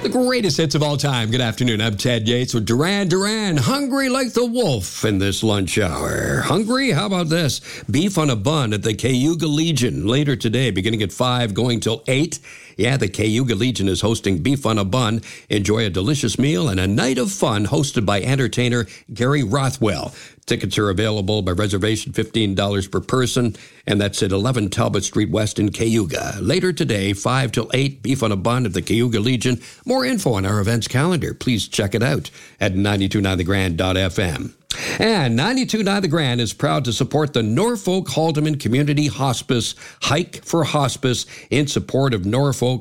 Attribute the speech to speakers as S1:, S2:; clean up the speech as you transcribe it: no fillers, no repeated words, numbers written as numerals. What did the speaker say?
S1: The greatest hits of all time. Good afternoon. I'm Ted Yates with Duran Duran. Hungry like the wolf in this lunch hour. Hungry? How about this? Beef on a bun at the Cayuga Legion later today, beginning at 5, going till 8. Yeah, the Cayuga Legion is hosting Beef on a Bun. Enjoy a delicious meal and a night of fun hosted by entertainer Gary Rothwell. Tickets are available by reservation, $15 per person, and that's at 11 Talbot Street West in Cayuga. Later today, 5 till 8, Beef on a Bun at the Cayuga Legion. More info on our events calendar. Please check it out at 929thegrand.fm. And 92.9 The Grand is proud to support the Norfolk Haldeman Community Hospice Hike for Hospice in support of Norfolk